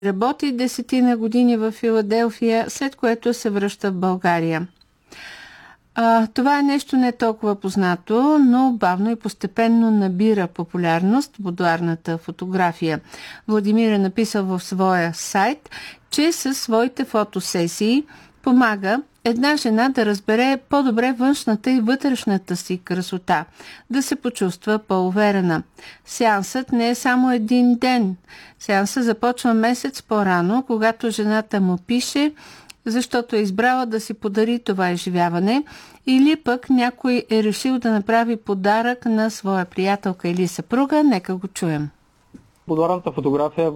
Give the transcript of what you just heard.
Работи 10 години в Филаделфия, след което се връща в България. Това е нещо не толкова познато, но бавно и постепенно набира популярност будуарната фотография. Владимир е написал в своя сайт, че със своите фотосесии помага една жена да разбере по-добре външната и вътрешната си красота, да се почувства по-уверена. Сеансът не е само един ден. Сеансът започва месец по-рано, когато жената му пише, защото е избрала да си подари това изживяване, или пък някой е решил да направи подарък на своя приятелка или съпруга. Нека го чуем. Будуарната фотография